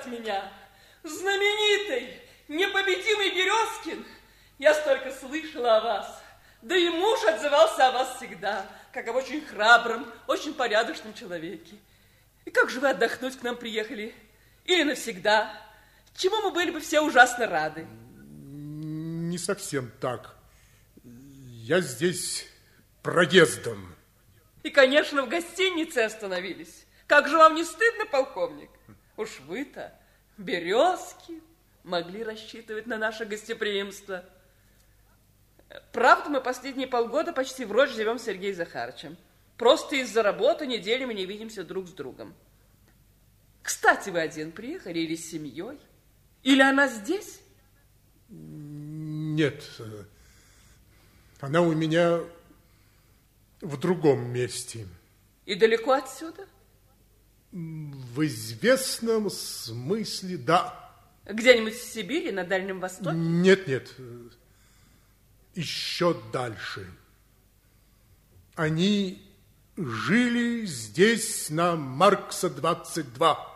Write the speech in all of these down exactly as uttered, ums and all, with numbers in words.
меня. Знаменитый, непобедимый Березкин. Я столько слышала о вас. Да и муж отзывался о вас всегда, как об очень храбром, очень порядочном человеке. И как же вы отдохнуть к нам приехали? Или навсегда? Чему мы были бы все ужасно рады? Не совсем так. Я здесь проездом. И, конечно, в гостинице остановились. Как же вам не стыдно, полковник? Уж вы-то, Березки, могли рассчитывать на наше гостеприимство. Правда, мы последние полгода почти врозь живем с Сергеем Захарычем. Просто из-за работы неделями не видимся друг с другом. Кстати, вы один приехали или с семьей? Или она здесь? Нет, она у меня в другом месте. И далеко отсюда? В известном смысле, да. Где-нибудь в Сибири, на Дальнем Востоке? Нет, нет, еще дальше. Они жили здесь, на Маркса двадцать два.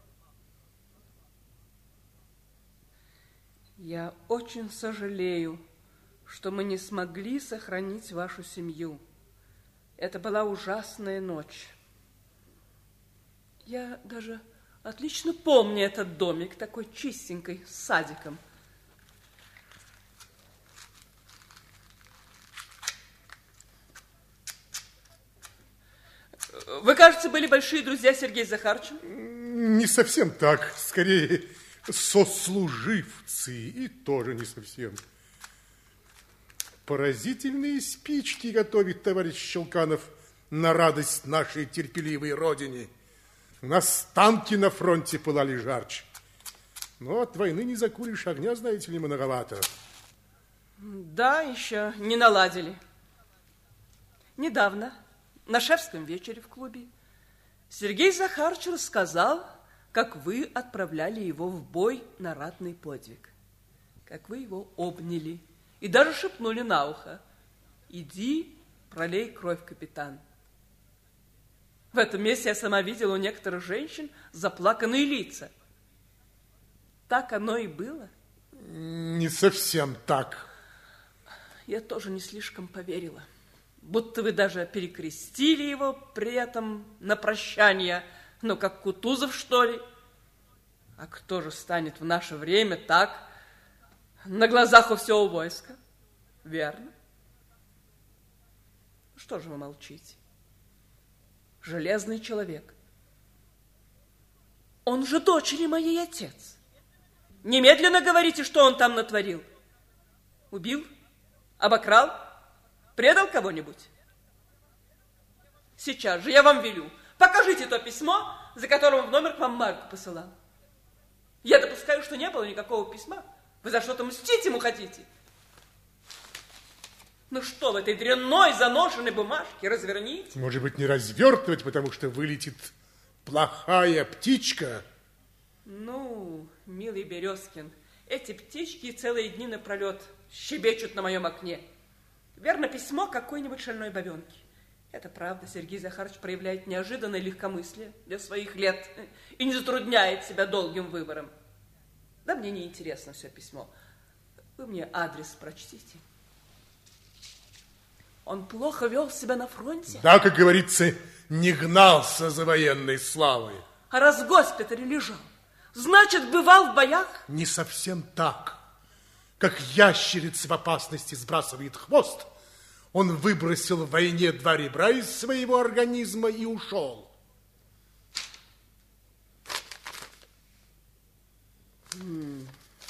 Я очень сожалею, что мы не смогли сохранить вашу семью. Это была ужасная ночь. Я даже отлично помню этот домик, такой чистенький, с садиком. Вы, кажется, были большие друзья с Сергеем Захарычем? Не совсем так, скорее сослуживцы, и тоже не совсем. Поразительные спички готовит товарищ Щелканов на радость нашей терпеливой родине. У нас танки на фронте пылали жарче. Но от войны не закуришь, огня, знаете ли, многовато. Да, еще не наладили. Недавно, на шефском вечере в клубе, Сергей Захарыч рассказал, как вы отправляли его в бой на ратный подвиг, как вы его обняли и даже шепнули на ухо: «Иди, пролей кровь, капитан». В этом месте я сама видела у некоторых женщин заплаканные лица. Так оно и было? Не совсем так. Я тоже не слишком поверила. Будто вы даже перекрестили его при этом на прощание, ну, как Кутузов, что ли. А кто же станет в наше время так, на глазах у всего войска? Верно? Что же вы молчите? Железный человек. Он же дочери моей отец. Немедленно говорите, что он там натворил. Убил? Обокрал? Предал кого-нибудь? Сейчас же я вам велю. Покажите то письмо, за которым в номер к вам Марку посылал. Я допускаю, что не было никакого письма. Вы за что-то мстить ему хотите? Ну что в этой дрянной заношенной бумажке? Разверните. Может быть, не развертывать, потому что вылетит плохая птичка? Ну, милый Березкин, эти птички целые дни напролет щебечут на моем окне. Верно, письмо какой-нибудь шальной бабенки. Это правда, Сергей Захарыч проявляет неожиданное легкомыслие для своих лет и не затрудняет себя долгим выбором. Да мне не интересно все письмо. Вы мне адрес прочтите. Он плохо вел себя на фронте? Да, как говорится, не гнался за военной славой. А раз в госпитале лежал, значит, бывал в боях? Не совсем так. Как ящерица в опасности сбрасывает хвост, он выбросил в войне два ребра из своего организма и ушел. М-м.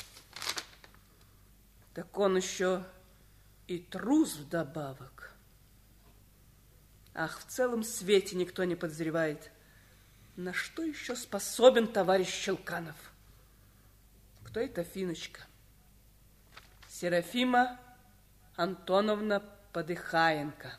Так он еще и трус вдобавок. Ах, в целом свете никто не подозревает, на что еще способен товарищ Щелканов. Кто это Финочка? Серафима Антоновна Подыхаенко.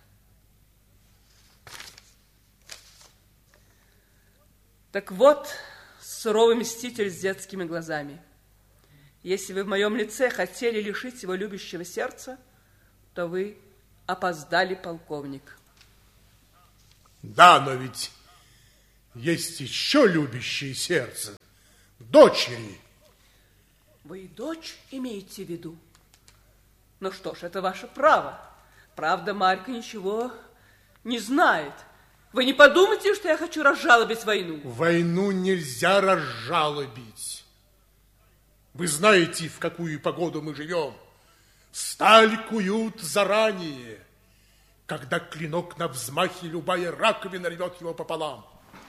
Так вот, суровый мститель с детскими глазами. Если вы в моем лице хотели лишить его любящего сердца, то вы опоздали, полковник. Да, но ведь есть еще любящее сердце. дочери. Вы и дочь имеете в виду? Ну что ж, это ваше право. Правда, Марька ничего не знает. Вы не подумайте, что я хочу разжалобить войну. Войну нельзя разжалобить. Вы знаете, в какую погоду мы живем. Сталь куют заранее. Когда клинок на взмахе, любая раковина рвет его пополам.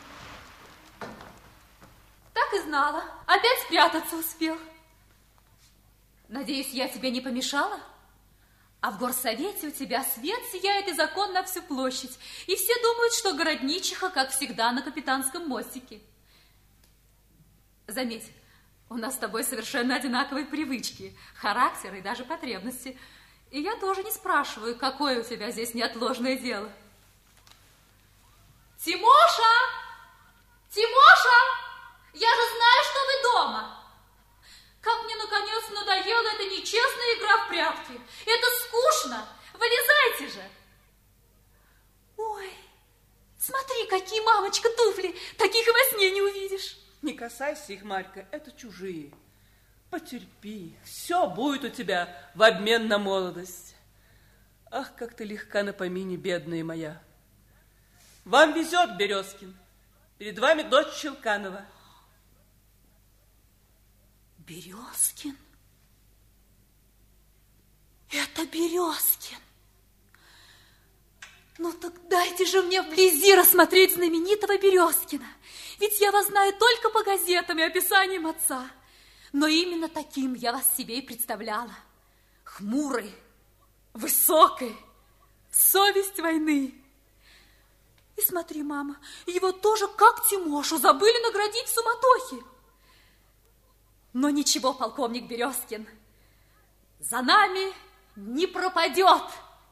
Так и знала. Опять спрятаться успел. Надеюсь, я тебе не помешала? А в горсовете у тебя свет сияет и закон на всю площадь. И все думают, что городничиха, как всегда, на капитанском мостике. Заметь, у нас с тобой совершенно одинаковые привычки, характер и даже потребности. И я тоже не спрашиваю, какое у тебя здесь неотложное дело. Тимоша! Тимоша! Я же знаю, что вы дома. Как мне, наконец, надоела эта нечестная игра в прятки. Это скучно. Вылезайте же. Ой, смотри, какие, мамочка, туфли. Таких и во сне не увидишь. Не касайся их, Марька, это чужие. Потерпи, все будет у тебя в обмен на молодость. Ах, как ты легка на помине, бедная моя. Вам везет, Березкин. Перед вами дочь Щелканова. Березкин? Это Березкин. Ну так дайте же мне вблизи рассмотреть знаменитого Березкина. Ведь я вас знаю только по газетам и описаниям отца. Но именно таким я вас себе и представляла. Хмурый, высокий, совесть войны. И смотри, мама, его тоже, как Тимошу, забыли наградить в суматохе. Но ничего, полковник Березкин, за нами не пропадет.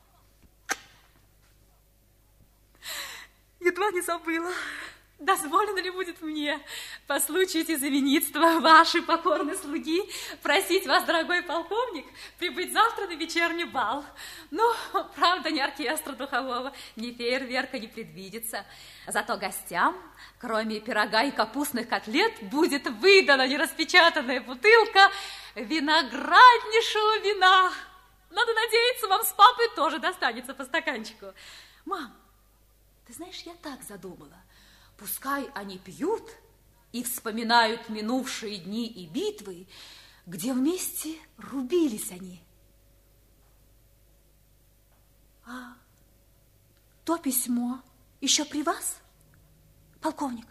Едва не забыла. Дозволено ли будет мне по случаю знаменитства вашей покорной слуги просить вас, дорогой полковник, прибыть завтра на вечерний бал? Ну, правда, ни оркестра духового, ни фейерверка не предвидится. Зато гостям, кроме пирога и капустных котлет, будет выдана нераспечатанная бутылка винограднейшего вина. Надо надеяться, вам с папой тоже достанется по стаканчику. Мам, ты знаешь, я так задумала. Пускай они пьют и вспоминают минувшие дни и битвы, где вместе рубились они. А то письмо еще при вас, полковник?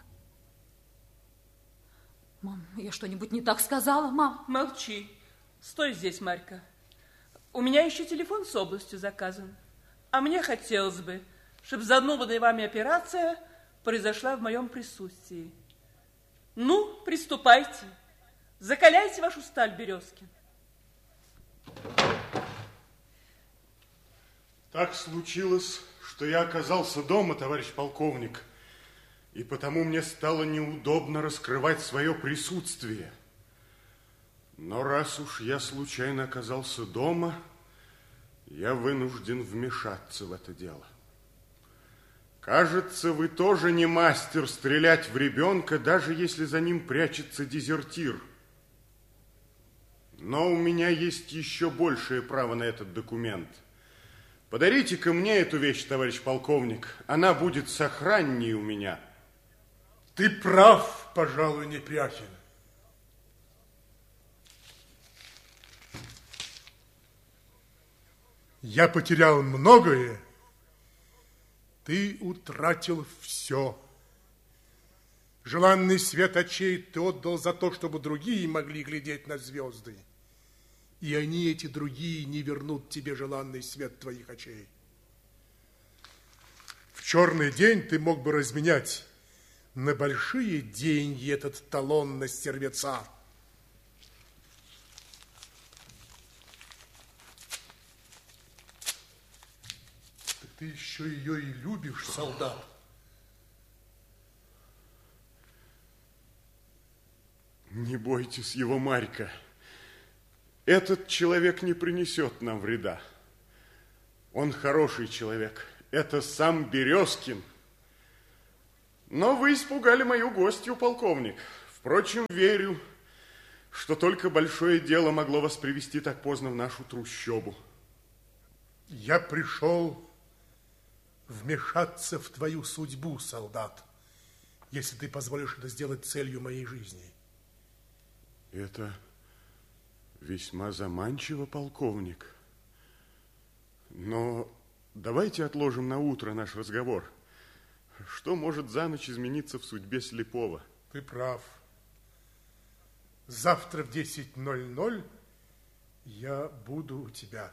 Мам, я что-нибудь не так сказала, мам? Молчи. Стой здесь, Марька. У меня еще телефон с областью заказан. А мне хотелось бы, чтобы задуманная вами операция произошла в моем присутствии. Ну, приступайте. Закаляйте вашу сталь, Березкин. Так случилось, что я оказался дома, товарищ полковник, и потому мне стало неудобно раскрывать свое присутствие. Но раз уж я случайно оказался дома, я вынужден вмешаться в это дело. Кажется, вы тоже не мастер стрелять в ребенка, даже если за ним прячется дезертир. Но у меня есть еще большее право на этот документ. Подарите-ка мне эту вещь, товарищ полковник. Она будет сохраннее у меня. Ты прав, пожалуй, Непряхин. Я потерял многое. Ты утратил все. Желанный свет очей ты отдал за то, чтобы другие могли глядеть на звезды. И они, эти другие, не вернут тебе желанный свет твоих очей. В черный день ты мог бы разменять на большие деньги этот талон на стервеца. Ты еще ее и любишь, солдат. Не бойтесь его, Марька. Этот человек не принесет нам вреда. Он хороший человек. Это сам Березкин. Но вы испугали мою гостью, полковник. Впрочем, верю, что только большое дело могло вас привести так поздно в нашу трущобу. Я пришел вмешаться в твою судьбу, солдат, если ты позволишь это сделать целью моей жизни. Это весьма заманчиво, полковник. Но давайте отложим на утро наш разговор. Что может за ночь измениться в судьбе слепого? Ты прав. Завтра в десять ноль ноль я буду у тебя.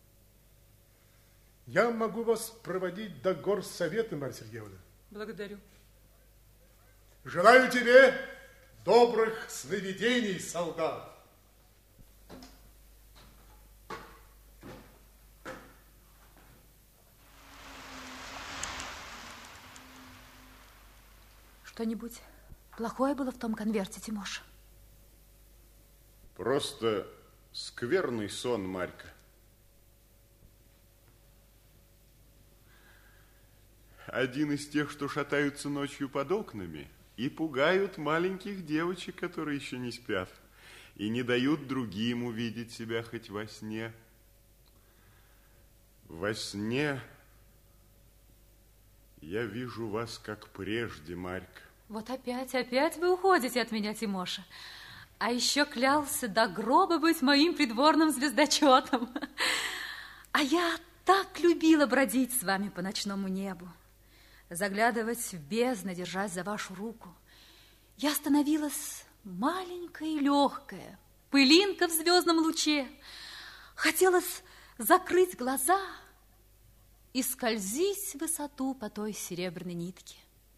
Я могу вас проводить до горсовета, Марья Сергеевна. Благодарю. Желаю тебе добрых сновидений, солдат. Что-нибудь плохое было в том конверте, Тимоша? Просто скверный сон, Марька. Один из тех, что шатаются ночью под окнами и пугают маленьких девочек, которые еще не спят, и не дают другим увидеть себя хоть во сне. Во сне я вижу вас как прежде, Марька. Вот опять, опять вы уходите от меня, Тимоша. А еще клялся до гроба быть моим придворным звездочетом. А я так любила бродить с вами по ночному небу, заглядывать в бездну, держась за вашу руку. Я становилась маленькая и легкая, пылинка в звездном луче. Хотелось закрыть глаза и скользить в высоту по той серебряной нитке.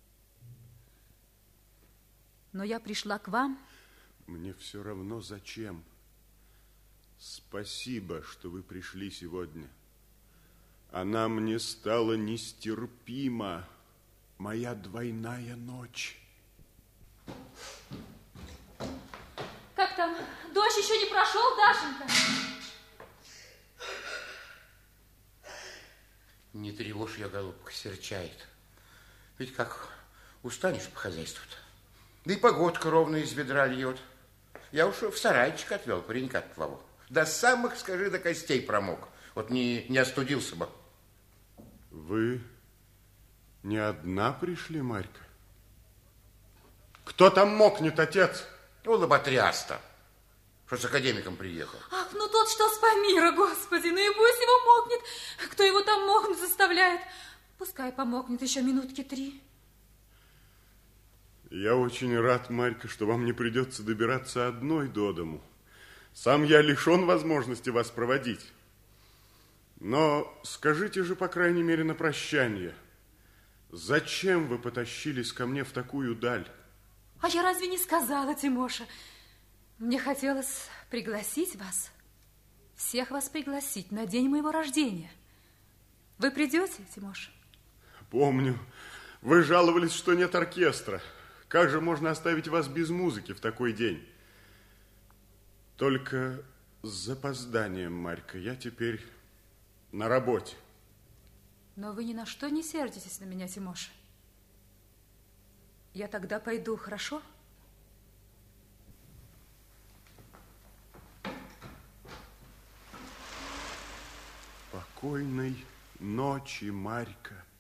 Но я пришла к вам. Мне все равно зачем. Спасибо, что вы пришли сегодня. Она мне стала нестерпима, моя двойная ночь. Как там? Дождь еще не прошел, Дашенька? Не тревожь ее, голубка, серчает. Ведь как устанешь по хозяйству-то. Да и погодка ровно из ведра льет. Я уж в сарайчик отвел паренька твоего. До самых, скажи, до костей промок. Вот не, не остудился бы. Вы не одна пришли, Марька? Кто там мокнет, отец? Ну, лоботряс-то. Что с академиком приехал. Ах, ну тот, что с Памира, Господи, ну и пусть его мокнет. Кто его там мокнуть заставляет? Пускай помокнет еще минутки три. Я очень рад, Марька, что вам не придется добираться одной до дому. Сам я лишен возможности вас проводить. Но скажите же, по крайней мере, на прощание, зачем вы потащились ко мне в такую даль? А я разве не сказала, Тимоша? Мне хотелось пригласить вас, всех вас пригласить на день моего рождения. Вы придете, Тимоша? Помню. Вы жаловались, что нет оркестра. Как же можно оставить вас без музыки в такой день? Только с запозданием, Марька, я теперь на работе. Но вы ни на что не сердитесь на меня, Тимоша. Я тогда пойду, хорошо? Спокойной ночи, Марька.